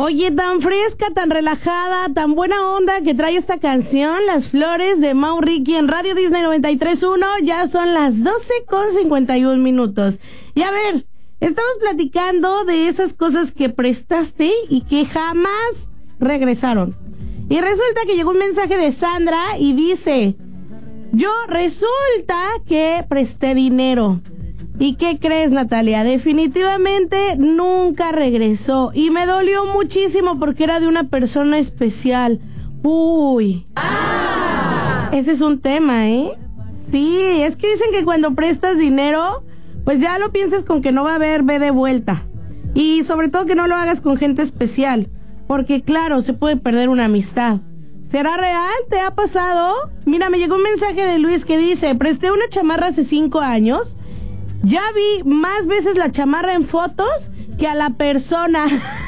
Oye, tan fresca, tan relajada, tan buena onda que trae esta canción, Las Flores de Mau Ricky en Radio Disney 93.1. Ya son las 12:51. Y a ver, estamos platicando de esas cosas que prestaste y que jamás regresaron. Y resulta que llegó un mensaje de Sandra y dice: yo resulta que presté dinero. ¿Y qué crees, Natalia? Definitivamente nunca regresó. Y me dolió muchísimo porque era de una persona especial. Uy. Ese es un tema, ¿eh? Sí, es que dicen que cuando prestas dinero, pues ya lo pienses con que no va a haber ve de vuelta. Y sobre todo que no lo hagas con gente especial. Porque claro, se puede perder una amistad. ¿Será real? ¿Te ha pasado? Mira, me llegó un mensaje de Luis que dice: presté una chamarra hace 5 años. Ya vi más veces la chamarra en fotos que a la persona.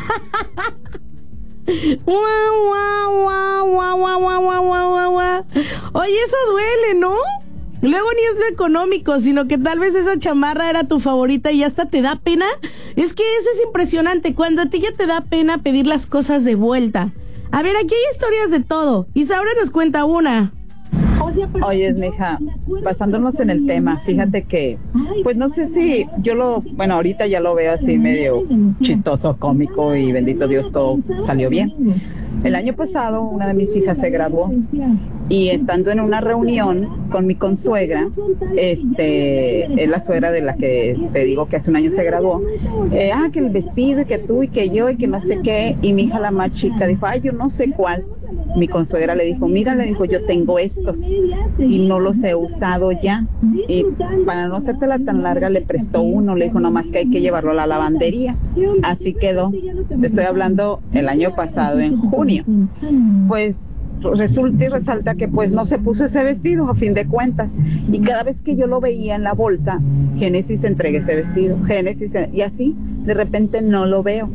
Oye, eso duele, ¿no? Luego ni es lo económico, sino que tal vez esa chamarra era tu favorita y hasta te da pena. Es que eso es impresionante, cuando a ti ya te da pena pedir las cosas de vuelta. A ver, aquí hay historias de todo. Isaura nos cuenta una. Oye, mija, basándonos en el tema, fíjate que, pues no sé si bueno, ahorita ya lo veo así medio chistoso, cómico, y bendito Dios, todo salió bien. El año pasado una de mis hijas se graduó y estando en una reunión con mi consuegra, es la suegra de la que te digo que hace un año se graduó, que el vestido y que tú y que yo y que no sé qué, y mi hija la más chica dijo: yo no sé cuál. Mi consuegra le dijo: mira, le dijo, yo tengo estos y no los he usado ya, y para no hacértela tan larga le prestó uno, le dijo nomás que hay que llevarlo a la lavandería. Así quedó. Te estoy hablando el año pasado, en junio. Pues resulta y resalta que pues no se puso ese vestido a fin de cuentas, y cada vez que yo lo veía en la bolsa, Génesis entrega ese vestido, y así de repente no lo veo.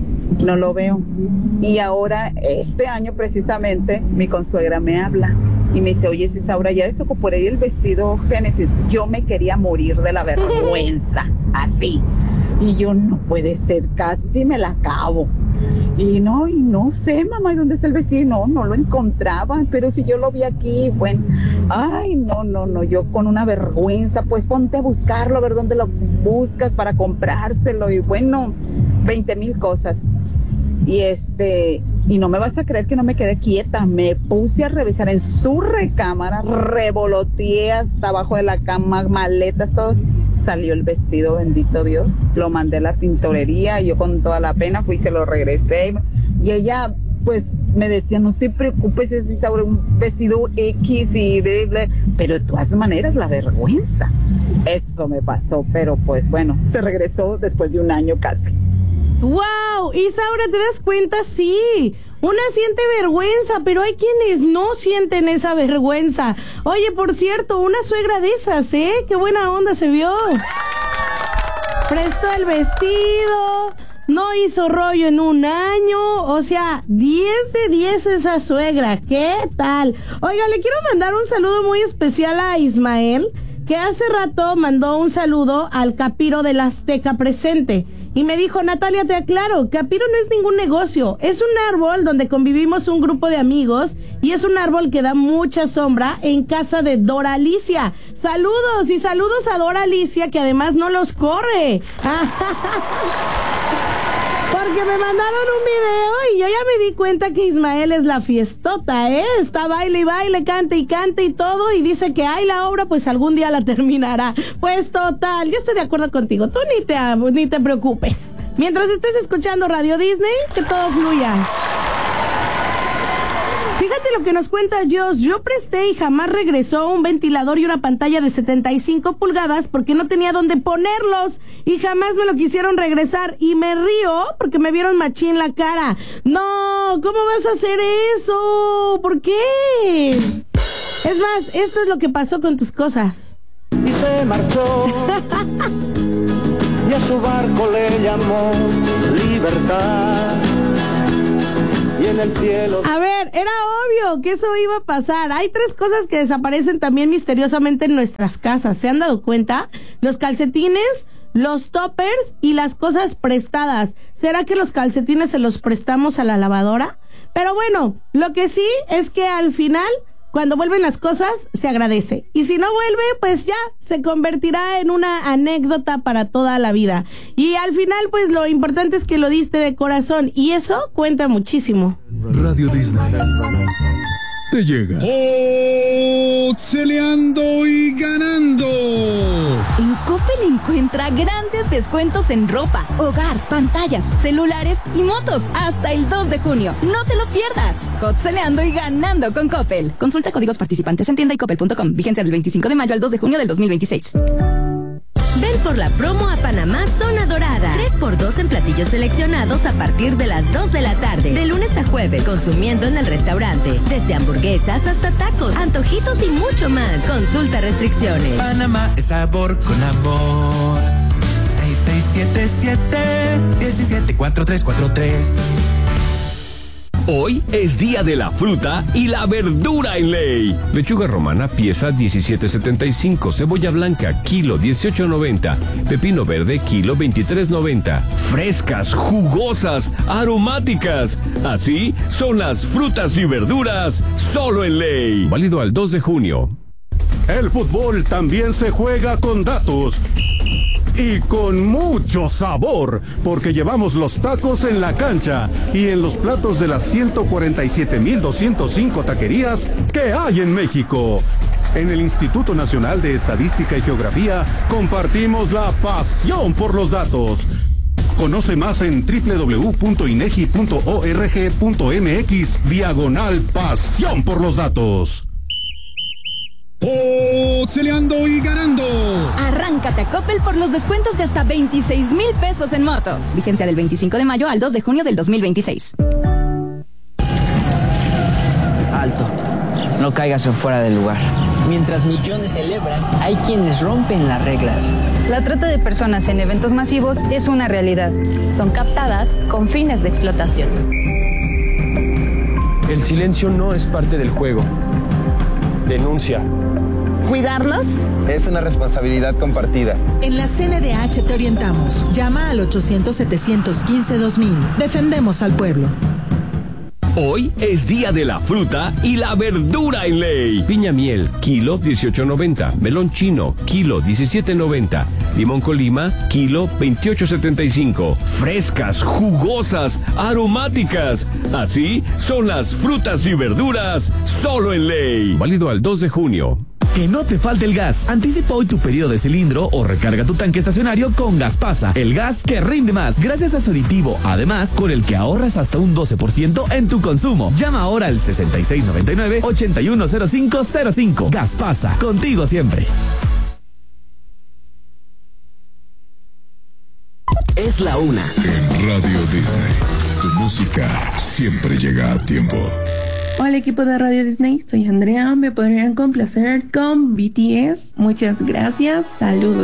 Y ahora, este año precisamente, mi consuegra me habla y me dice: oye, Isaura, ya desocupó el vestido Génesis. Yo me quería morir de la vergüenza, así. Y yo: no puede ser, casi me la acabo. Y no sé, mamá, ¿dónde está el vestido? No lo encontraba, pero si yo lo vi aquí, bueno, no, yo con una vergüenza, pues ponte a buscarlo, a ver dónde lo buscas para comprárselo, y bueno, 20,000 cosas. Y no me vas a creer que no me quedé quieta, me puse a revisar en su recámara, revoloteé hasta abajo de la cama, maletas, todo. Salió el vestido, bendito Dios, lo mandé a la tintorería, y yo con toda la pena fui y se lo regresé, y ella pues me decía: no te preocupes, es sobre un vestido X, pero de todas maneras la vergüenza, eso me pasó, pero pues bueno, se regresó después de un año casi. ¡Wow! Isaura, ¿te das cuenta? Sí, una siente vergüenza, pero hay quienes no sienten esa vergüenza. Oye, por cierto, una suegra de esas, ¿eh? ¡Qué buena onda se vio! Prestó el vestido, no hizo rollo en un año, o sea, 10 de 10 esa suegra. ¿Qué tal? Oiga, le quiero mandar un saludo muy especial a Ismael, que hace rato mandó un saludo al Capiro del Azteca Presente. Y me dijo: Natalia, te aclaro, Capiro no es ningún negocio, es un árbol donde convivimos un grupo de amigos, y es un árbol que da mucha sombra en casa de Dora Alicia. Saludos, y saludos a Dora Alicia, que además no los corre. Porque me mandaron un video y yo ya me di cuenta que Ismael es la fiestota, ¿eh? Está baile y baile, cante y cante y todo, y dice que la obra pues algún día la terminará. Pues total, yo estoy de acuerdo contigo, tú ni te preocupes. Mientras estés escuchando Radio Disney, que todo fluya. Fíjate lo que nos cuenta Josh. Yo presté y jamás regresó un ventilador y una pantalla de 75 pulgadas porque no tenía dónde ponerlos y jamás me lo quisieron regresar, y me río porque me vieron machín la cara. No, ¿cómo vas a hacer eso? ¿Por qué? Es más, esto es lo que pasó con tus cosas. Y se marchó y a su barco le llamó Libertad. Y en el cielo... A ver, era obvio que eso iba a pasar. Hay 3 cosas que desaparecen también misteriosamente en nuestras casas. ¿Se han dado cuenta? Los calcetines, los toppers y las cosas prestadas. ¿Será que los calcetines se los prestamos a la lavadora? Pero bueno, lo que sí es que al final, cuando vuelven las cosas, se agradece. Y si no vuelve, pues ya se convertirá en una anécdota para toda la vida. Y al final, pues lo importante es que lo diste de corazón. Y eso cuenta muchísimo. Radio Disney te llega. Celeando y ganando. En Coppel encuentra grandes descuentos en ropa, hogar, pantallas, celulares y motos hasta el 2 de junio. No te lo pierdas. Celeando y ganando con Coppel. Consulta códigos participantes en tienda y coppel.com. Vigencia del 25 de mayo al 2 de junio del 2026. Ven por la promo a Panamá Zona Dorada. 3x2 en platillos seleccionados a partir de las 2 de la tarde. De lunes a jueves, consumiendo en el restaurante. Desde hamburguesas hasta tacos, antojitos y mucho más. Consulta restricciones. Panamá es sabor con amor. 6677-174343. Hoy es día de la fruta y la verdura en Ley. Lechuga romana, pieza 17.75. Cebolla blanca, kilo 18.90. Pepino verde, kilo 23.90. Frescas, jugosas, aromáticas. Así son las frutas y verduras solo en Ley. Válido al 2 de junio. El fútbol también se juega con datos. Y con mucho sabor, porque llevamos los tacos en la cancha y en los platos de las 147,205 taquerías que hay en México. En el Instituto Nacional de Estadística y Geografía compartimos la pasión por los datos. Conoce más en www.inegi.org.mx/pasión por los datos. Celeando y ganando. Arráncate a Coppel por los descuentos de hasta 26,000 pesos en motos. Vigencia del 25 de mayo al 2 de junio del 2026. Alto, no caigas en fuera del lugar. Mientras millones celebran, hay quienes rompen las reglas. La trata de personas en eventos masivos es una realidad. Son captadas con fines de explotación. El silencio no es parte del juego. Denuncia. ¿Cuidarnos? Es una responsabilidad compartida. En la CNDH te orientamos. Llama al 800-715-2000. Defendemos al pueblo. Hoy es día de la fruta y la verdura en Ley. Piña miel, kilo 18.90. Melón chino, kilo 17.90. Limón Colima, kilo 28.75. Frescas, jugosas, aromáticas. Así son las frutas y verduras solo en Ley. Válido al 2 de junio. Que no te falte el gas. Anticipa hoy tu pedido de cilindro o recarga tu tanque estacionario con Gaspasa, el gas que rinde más gracias a su aditivo, además con el que ahorras hasta un 12% en tu consumo. Llama ahora al 6699-810505. Gaspasa, contigo siempre. Es la una. En Radio Disney, tu música siempre llega a tiempo. Hola equipo de Radio Disney, soy Andrea, me podrían complacer con BTS. Muchas gracias, saludos.